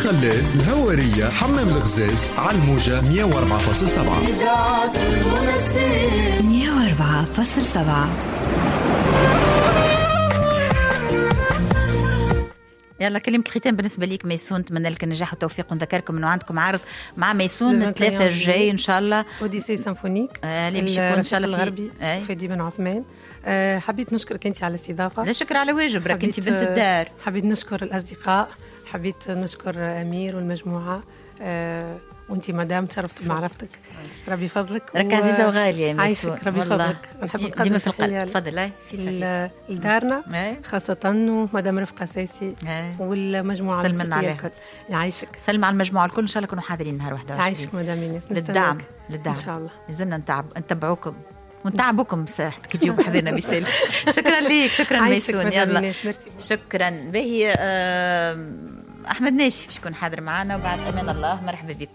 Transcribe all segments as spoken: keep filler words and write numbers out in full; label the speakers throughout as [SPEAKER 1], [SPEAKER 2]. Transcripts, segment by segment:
[SPEAKER 1] خلات الهوارية حمام الغزاز على الموجة مية وأربعة فاصلة سبعة.
[SPEAKER 2] مية وأربعة فاصلة سبعة.
[SPEAKER 3] يلا كلمة الختام بالنسبة ليك ميسون، نتمنى لك النجاح والتوفيق، ونذكركم انه عندكم عرض مع ميسون الثلاثة الجاي ان شاء الله،
[SPEAKER 4] اوديسي سيمفونيك
[SPEAKER 3] آه اللي باش يكون ان شاء الله
[SPEAKER 4] الغربي فادي بن عثمان. آه حبيت نشكرك انت على الاستضافة.
[SPEAKER 3] لا شكر على واجب، راك انت بنت الدار.
[SPEAKER 4] حبيت نشكر الأصدقاء، حبيت نشكر أمير والمجموعة، آه وانتي مدام تشرفت بمعرفتك، ربي فضلك.
[SPEAKER 3] راك و... عزيزة وغالية يا ميسون،
[SPEAKER 4] عايشك ربي فضلك.
[SPEAKER 3] نحب ديما في القلب. تفضل هاي في
[SPEAKER 4] لدارنا خاصة ومدام رفقة ساسي والمجموعة
[SPEAKER 3] سلمنا عليها.
[SPEAKER 4] يعيشك.
[SPEAKER 3] سلم على المجموعة الكل، ان شاء الله كونوا حاضرين نهار واحد وعشرين.
[SPEAKER 4] يعيشك مدام ايناس،
[SPEAKER 3] للدعم للدعم ان شاء الله. لازمنا نتعب نتبعوكم ونتعبكم صحتك تجيو حدنا بيسالش. شكرا ليك، شكرا ميسون. يلا شكرا. باهي آه احمد ناشي باش يكون حاضر معنا، وبعد امان الله مرحبا بكم.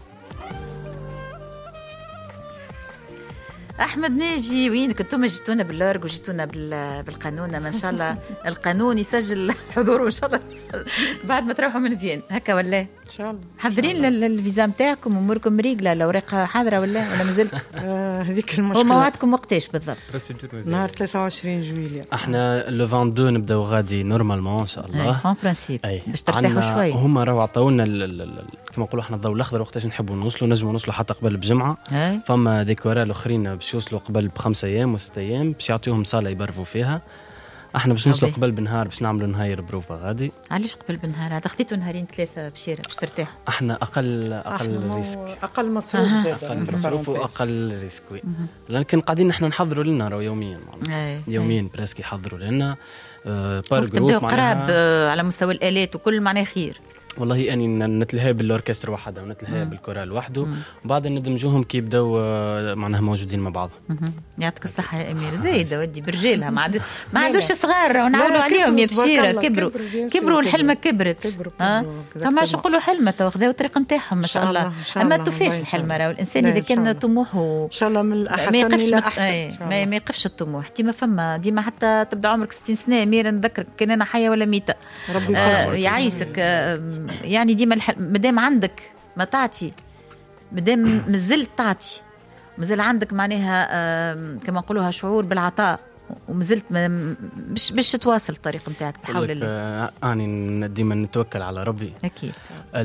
[SPEAKER 3] احمد ناجي وين كنتم؟ جيتونا باللارج وجيتونا بالقانون، ما ان شاء الله القانون يسجل حضوره ان شاء الله بعد ما تروحوا من فين هكا ولا ان
[SPEAKER 5] شاء الله.
[SPEAKER 3] حاضرين الفيزا نتاعكم اموركم ريقله؟ الاوراق حاضره ولا ولا مازلت؟
[SPEAKER 5] هذيك المشكله.
[SPEAKER 3] وموعدكم وقتاش بالضبط؟
[SPEAKER 5] نهار ثلاثة وعشرين جويلية.
[SPEAKER 6] احنا لو اثنين وعشرين نبداو غادي نورمالمون ان شاء الله
[SPEAKER 3] اون برانسيب باش ترتاحوا شوي.
[SPEAKER 6] هما راهو عطاونا كما نقولوا احنا الضوء الاخضر وقتاش نحبوا نوصلوا، نجموا نوصلوا حتى قبل بجمعه. فما ديكورال اخرين باش يوصلوا قبل بخمسة ايام وست ايام، باش يعطيوهم صاله يبرفوا فيها. احنا باش نوصلوا قبل بنهار، باش نعملوا نهاير بروفا غادي.
[SPEAKER 3] علاش قبل بنهار؟ عاد خديتوا نهارين ثلاثه بشيره باش ترتاحوا.
[SPEAKER 6] احنا اقل اقل ريسك،
[SPEAKER 5] اقل مصروف
[SPEAKER 6] آه. زاد اقل مصروف واقل ريسك. لكن قاعدين احنا نحضروا لنا راهو يوميا معنا. يوميا بريسك يحضروا لنا آه بار جروب
[SPEAKER 3] تبداو قراب آه على مستوى الالات وكل معناه خير.
[SPEAKER 6] والله اني نتلهى بالاوركستر وحده ونتلهى بالكورال وحده، وبعد ندمجوهم كي يبداو معناها موجودين مع بعض.
[SPEAKER 3] يعطيك الصحه يا امير. زايده ودي برجالها ما عاد ما عادوش صغار ونعاونوا عليهم يا بشيره. كبروا كبروا والحلمه كبرت. ها فما شو يقولوا حلمه تو خذاو الطريق نتاعهم ما شاء الله. اما توفاش الحلمه، راهو الانسان اذا كان طموحه
[SPEAKER 5] ان شاء الله من الاحسن
[SPEAKER 3] ما يقفش
[SPEAKER 5] الى احسن.
[SPEAKER 3] ما, ما يقفش الطموح ديما فما ديما حتى تبدا عمرك ستين سنه امير نذكرك كان انا حيه ولا ميته. ربي آه يعيشك. آه يعني ديما الح... مدام عندك ما تعطي، مدام مازلت تعطي، مازال عندك معناها كما نقولوها شعور بالعطاء، ومازلت باش باش تواصل الطريق نتاعك بحول الله.
[SPEAKER 6] اني ديما نتوكل على ربي
[SPEAKER 3] اكيد.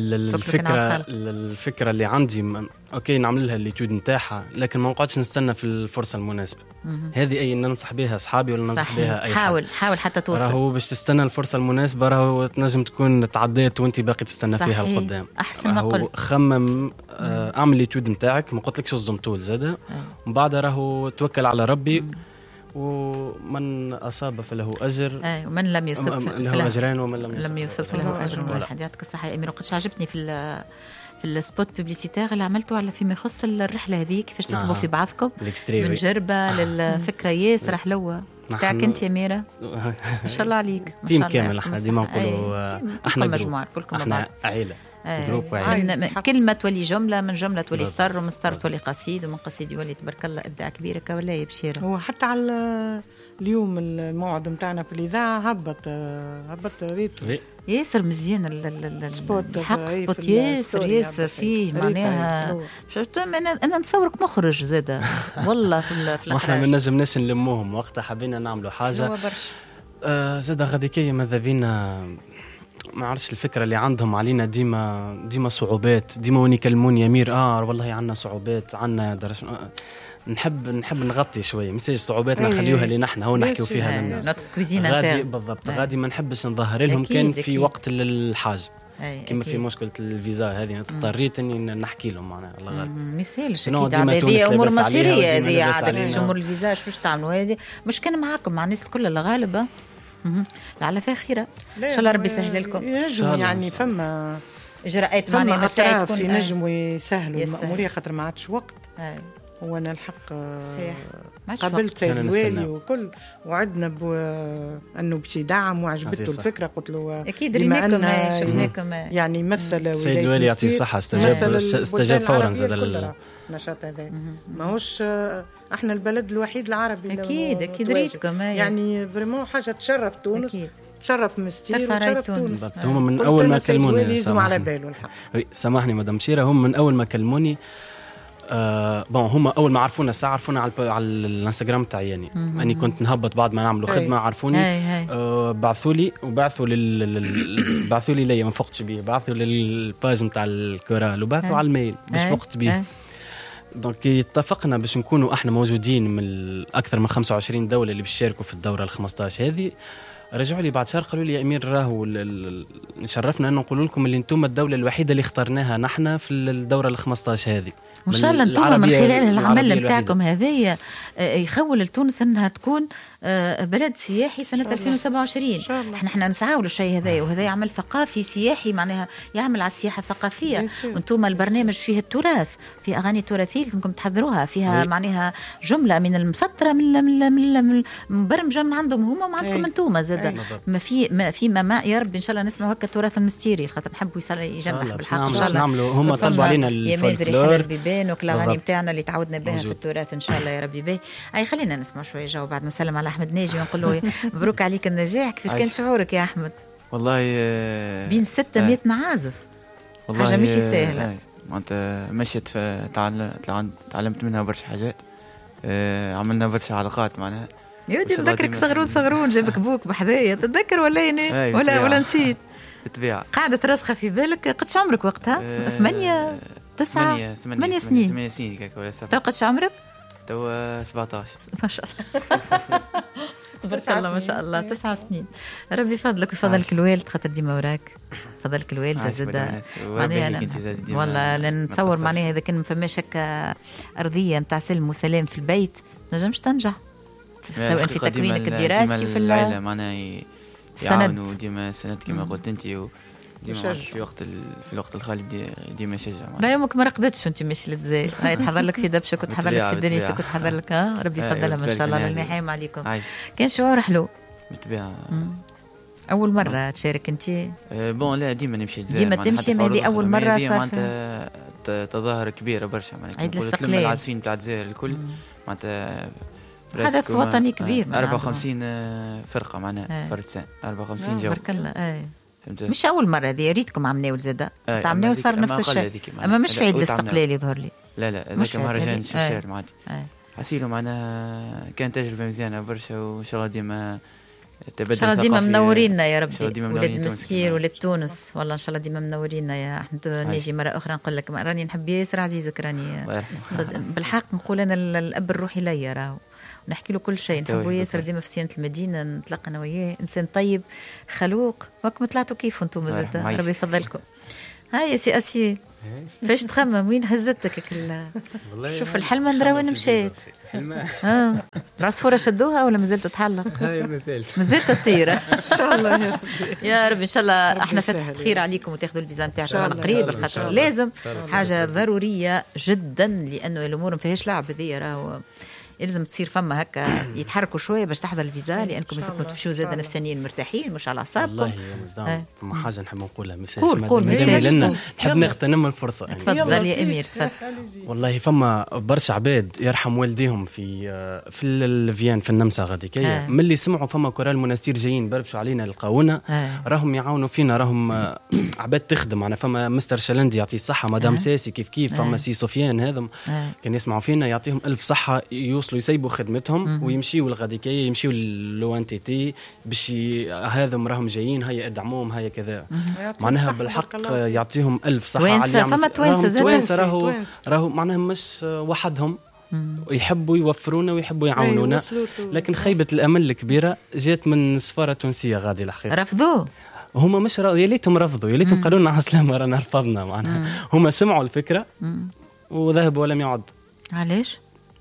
[SPEAKER 6] الفكره الفكره اللي عندي م... اوكي نعمل لها ليتود نتاعها، لكن ما نقعدش نستنى في الفرصه المناسبه. هذه اي ننصح بها اصحابي ولا ننصح بها اي
[SPEAKER 3] حاول
[SPEAKER 6] حد.
[SPEAKER 3] حاول حتى توصل.
[SPEAKER 6] راهو باش تستنى الفرصه المناسبه راهو تنجم تكون تعديت وانت باقي تستنى فيها القدام.
[SPEAKER 3] احسن ما قلت.
[SPEAKER 6] خمم آه اعمل ليتود نتاعك، ما قلت لكش اصدم طول زاده، ومن بعد راهو توكل على ربي. مم. ومن أصاب فله أجر
[SPEAKER 3] أي ومن لم يصب
[SPEAKER 6] فله أجرين ومن لم يصب,
[SPEAKER 3] لم يصب فله أجر واحد. يعطيك الصحة يا أمير. وقدش عجبتني في في السبوت بوبليسيتير اللي عملته على فيما يخص الرحلة هذه، كيفاش تطلبوا آه. في بعضكم من جربة للفكرة ياسر حلوة تاعك انت يا أميرة. ما شاء الله عليك. ما
[SPEAKER 6] شاء الله كامل. احنا ديما نقولوا احنا
[SPEAKER 3] مجموعة كلكم
[SPEAKER 6] احنا عائلة.
[SPEAKER 3] من كلمة تولي جملة، من جملة تولي سطر، ومن سطر تولي قصيد، ومن قصيد يولي تبارك الله إبداع كبير كولا يا بشيرة.
[SPEAKER 5] هو حتى على اليوم الموعد متاعنا في الإذاعة هبط هبط ريت
[SPEAKER 3] ياسر مزيان الحق سبوت ياسر ياسر فيه معناها. أنا أنا نصورك مخرج زادة والله في الأخراج.
[SPEAKER 6] احنا من نجم ناس نلموهم وقتها حبينا نعملوا حاجة آه زادة غاديكية ماذا بينا ما عرفش الفكرة اللي عندهم علينا ديما ديما صعوبات، ديما وين يكلموني يا مير اه والله عنا صعوبات عنا درش آه نحب نحب نغطي شويه مساج صعوباتنا نخليوها لنا احنا هو نحكيو فيها للناس.
[SPEAKER 3] نطق كوزينه
[SPEAKER 6] غادي بالضبط غادي ما نحبش نظهر لهم كان في أكيد. وقت الحاجه كما في مشكله الفيزا هذه اضطريت اني نحكي لهم معناها الله غالب
[SPEAKER 3] ما يسهلش اكيد. هذه امور مصيريه هذه عاد جمهور الفيزا واش تعملوا هذه مش كان معاكم مع الناس الكل الغالبه لعل فيها خيره ان شاء الله ربي يسهل لكم.
[SPEAKER 5] يعني فما
[SPEAKER 3] اجراءات معناها مساعد تكون
[SPEAKER 5] ينجموا يسهلوا المأمورية خاطر ما عادش وقت. هو انا الحق قابلت سيد الوالي وكل وعدنا انه باش يدعم وعجبته الفكره. قلت له
[SPEAKER 3] اكيد ريناكم شفناكم
[SPEAKER 5] يعني مثل
[SPEAKER 6] سيد الوالي يعطيه الصحه استجاب استجاب فورا زاد
[SPEAKER 5] النشاط هذا. ماهوش احنا البلد الوحيد العربي
[SPEAKER 3] اكيد اكيد ريتكم
[SPEAKER 5] يعني فريمون حاجه تشرف تونس شرف مستير وشرف تونس.
[SPEAKER 6] هم من اول ما كلموني
[SPEAKER 5] لازم على باله الحق.
[SPEAKER 6] سامحني مدام شيرة، هم من اول ما كلموني آه بون هم اول ما عرفونا الساعه عرفونا على على الانستغرام تاعي يعني اني كنت نهبط بعد ما نعملوا خدمه عرفوني آه بعثوا لي وبعثوا لل بعثوا لي ليا ما فقتش بيه، بعثوا للباج نتاع الكورال وبعثوا على الميل باش فقت بيه. دونك اتفقنا باش نكونوا احنا موجودين من اكثر من خمسة وعشرين دوله اللي بيشاركوا في الدوره ال خمسطاش هذه. رجعوا لي بعد شهر قالوا لي يا امير راهو نشرفنا ان نقول لكم اللي انتم الدوله الوحيده اللي اخترناها نحن في الدوره ال خمسطاش هذه.
[SPEAKER 3] وان شاء الله انتم من خلال العمل نتاعكم هذايا يخول لتونس انها تكون بلد سياحي سنه ألفين وسبعة وعشرين. احنا احنا نسعاو للشيء هذايا، وهذا عمل ثقافي سياحي معناها يعمل على السياحه الثقافيه. وانتم البرنامج فيه التراث، في اغاني تراثيه لازمكم تحضروها، فيها معناها جمله من المسطره من من مبرمجه من عندهم هما ومن عندكم انتم زاد. ما في ما في ما يا رب ان شاء الله نسمعوا هكا التراث المستيري خاطر نحبوا يجمع بالحق ان شاء الله.
[SPEAKER 6] نعملوا هم طلبوا علينا
[SPEAKER 3] الفولكلور والاغاني بتاعنا اللي تعودنا بها في التراث ان شاء الله يا ربي باهي. اي خلينا نسمع شويه جو بعد ما نسلم على احمد ناجي ونقول له مبروك عليك النجاح. كيفاش كان شعورك يا احمد؟
[SPEAKER 7] والله
[SPEAKER 3] بين ستمية معازف حاجه مش سهله
[SPEAKER 7] معناتها مشيت في تعلمت منها برشا حاجات، عملنا برشا علاقات معناها.
[SPEAKER 3] يا ودي نذكرك صغرون صغرون جابك بوك بحذايا تتذكر ولا يعني ولا ولا نسيت؟
[SPEAKER 7] بالطبيعه
[SPEAKER 3] قاعده راسخه في بالك. قدش عمرك وقتها؟ ثمانية تسعة ثمانية سنين
[SPEAKER 7] ثمانية سنين هكاك ولا سبعة.
[SPEAKER 3] تو قدش عمرك؟
[SPEAKER 7] تو سبعطاش
[SPEAKER 3] ما شاء الله تبارك الله ما شاء الله. تسعة سنين. ربي يفضلك ويفضلك الوالد خاطر ديما وراك، فضلك الوالده زاد معناها والله لان نتصور معناها اذا كان ما فماش هكا ارضيه نتاع سلم وسلام في البيت نجمش تنجح سواء في تكوينك الدراسي في
[SPEAKER 7] العائله معناها يعاونوا ديما سند كما قلت انت ديما في وقت في الوقت الخالي ديما يشجع.
[SPEAKER 3] لا يومك ما رقدتش وانت ماشي لتزاي هاي تحضر لك في دبشك وتحضر لك في دنيتك وتحضر لك ها ربي يفضلها ما شاء الله راني حايم عليكم. كان شعور حلو
[SPEAKER 7] بالطبيعه.
[SPEAKER 3] اول مره تشارك انت؟
[SPEAKER 7] أه بون لا ديما نمشي
[SPEAKER 3] ديما تمشي ما هذه اول مره صار
[SPEAKER 7] معناتها تظاهر كبيره برشا معناتها
[SPEAKER 3] عيد الاستقلال
[SPEAKER 7] العازفين تاع الجزائر الكل معناتها
[SPEAKER 3] حدث وطني كبير.
[SPEAKER 7] أربعة وخمسين فرقه معناها فرد أربعة وخمسين جو
[SPEAKER 3] بارك الله. اي مش اول مره هذه ريتكم عملوا زاده تعملوا صار نفس الشيء اما مش في عيد الاستقلال يظهر لي.
[SPEAKER 7] لا لا هذاك مهرجان الشوشير معناتها حسيلو معناها كانت تجربه مزيانه برشا وان شاء الله ديما
[SPEAKER 3] ان شاء الله ديما منورينا يا ربي ولاد المسير ولاد تونس والله ان شاء الله ديما منورينا يا احمد. نيجي مره اخرى نقول لك راني نحب ياسر عزيزك راني بالحق نقول انا الاب الروحي ليا راهو نحكي له كل شيء نحبه ياسر ديما في سيانة المدينة نتلاقى أنا وياه إنسان طيب خلوق وكم طلعتوا كيف أنتم زاد ربي يفضلكم. هاي يا سي أسيل فاش تخمم وين هزتك كلها؟ شوف الحلمة ندرى وين مشيت. اه العصفورة شدوها ولا مازالت تتحلق؟
[SPEAKER 6] هاي مازالت
[SPEAKER 3] مازالت تطير ان شاء الله يا رب. ان شاء الله احنا فتح خير عليكم وتاخذوا الفيزا نتاعكم قريب الخاطر لازم حاجة ضرورية جدا لأنه الأمور ما فيهاش لعب هذه راهو يلزم تصير فما هكا يتحركوا شويه باش تحضر الفيزا لانكم لازمكم تمشيو زاده نفسانيين مرتاحين مش على اعصابكم.
[SPEAKER 6] والله يا فما حاجه نحب نقولها مساج
[SPEAKER 3] قول قول
[SPEAKER 6] لنا نحب نغتنم الفرصه يعني.
[SPEAKER 3] تفضل يا امير تفضل.
[SPEAKER 6] والله فما برشا عباد يرحم والديهم في في الفيان في النمسا غاديكيه ملي سمعوا فما كورال منستير جايين بربشوا علينا لقاونا راهم يعاونوا فينا راهم عباد تخدم معنا. فما مستر شلندي يعطيه الصحه مدام ساسي كيف كيف فما سي سفيان هذم كان يسمعوا فينا يعطيهم الف صحه يوصلوا يسيبوا خدمتهم ويمشيوا للغاديكيه يمشيوا للو ان تي تي باش هذم راهم جايين هيا ادعموهم هيا كذا معناها بالحق يعطيهم الف صحه على
[SPEAKER 3] فما توانسه
[SPEAKER 6] راهو راهو معناها مش وحدهم ويحبوا يوفرونا ويحبوا يعاونونا لكن خيبه الامل الكبيره جات من سفاره تونسيه غادي الحقيقه
[SPEAKER 3] رفضوه
[SPEAKER 6] هما مش را... يا ليتهم رفضوا يا ليتهم قالوا لنا على السلامه رانا رفضنا معناها هما سمعوا الفكره وذهبوا ولم يعد.
[SPEAKER 3] علاش؟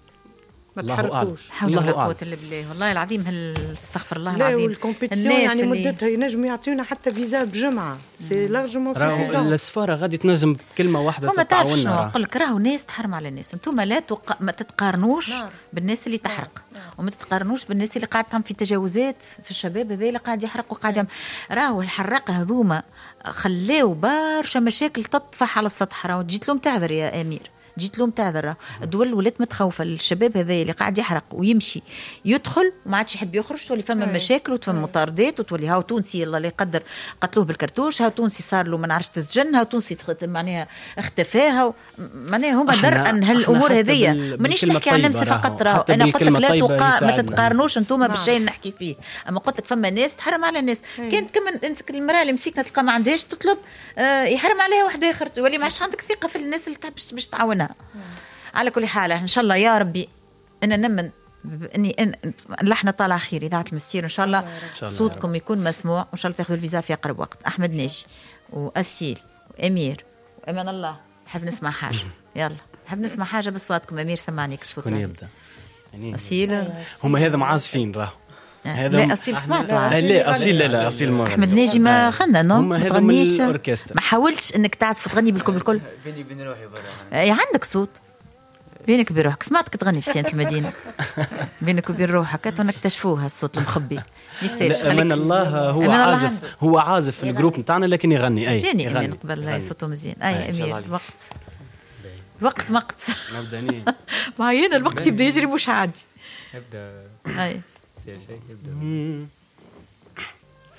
[SPEAKER 5] ما تحركوش
[SPEAKER 3] حول ولا قوة إلا بالله والله العظيم هل استغفر الله
[SPEAKER 5] لا
[SPEAKER 3] العظيم.
[SPEAKER 5] والكومبيتيشن يعني مدتها ينجم يعطيونا حتى فيزا بجمعة سي لارجمون سوفيزون.
[SPEAKER 6] السفارة غادي تنجم كلمة واحدة
[SPEAKER 3] تتعاوننا. ما تعرفش نقول لك راهو ناس تحرم على الناس انتم لا تق... ما تتقارنوش نار. بالناس اللي تحرق نار. وما تتقارنوش بالناس اللي قاعد تعمل في تجاوزات في الشباب هذا اللي قاعد يحرق وقاعد يعمل راهو الحراقة هذوما خلاو برشا مشاكل تطفح على السطح راهو جيت لهم تعذر يا أمير جيت لهم تعذر. الدول ولات متخوفه. الشباب هذا اللي قاعد يحرق ويمشي يدخل وما عادش يحب يخرج، تولي فما مشاكل وتفهم مطاردات، وتولي هاو تونسي الله لا يقدر قتلوه بالكرتوش، هاو تونسي صار له ما نعرفش تسجن، هاو تونسي معناها اختفاها، معناها هما درءا هالامور هذيا. مانيش نحكي عن نفسي فقط، راهو انا قلت لك لا تقا... ما تتقارنوش انتوما بالشيء اللي نحكي فيه. اما قلت لك فما ناس تحرم على الناس. كانت كمان انت المراه اللي مسكنا تلقى ما عندهاش تطلب آه يحرم عليها واحد اخر، تولي ما عادش عندك ثقه في الناس اللي باش باش تعاونها. على كل حال ان شاء الله يا ربي انا نمن اني ان لحنا طالع خير اذاعه المسير، ان شاء الله صوتكم يكون مسموع، وان شاء الله تاخذوا الفيزا في اقرب وقت. احمد ناجي واسيل وامير وامان الله، نحب نسمع حاجه. يلا نحب نسمع حاجه بصوتكم. امير سمعني الصوت.
[SPEAKER 6] كون يبدا
[SPEAKER 3] اسيل
[SPEAKER 6] هم هذا معازفين راهو.
[SPEAKER 3] هذا لا اصيل سمعته.
[SPEAKER 6] لا اصيل لا لا اصيل مره.
[SPEAKER 3] احمد ناجي ما خلنا نو
[SPEAKER 6] ما تغنيش،
[SPEAKER 3] ما حاولتش انك تعزف وتغني بالكل بالكل.
[SPEAKER 7] بيني وبين روحي برا.
[SPEAKER 3] اي عندك صوت بينك وبين روحك. سمعتك تغني في سيانة المدينة بينك وبين روحك، هاتوا نكتشفوها الصوت المخبي.
[SPEAKER 6] لا من الله هو عازف، هو عازف في الجروب نتاعنا لكن يغني. اي
[SPEAKER 3] جاني يغني قبل صوته مزيان. اي امير الوقت الوقت مقت
[SPEAKER 6] نبدا ني
[SPEAKER 3] معينا الوقت يبدا يجري مش عادي.
[SPEAKER 8] نبدا
[SPEAKER 3] اي
[SPEAKER 8] سير شيء يبدا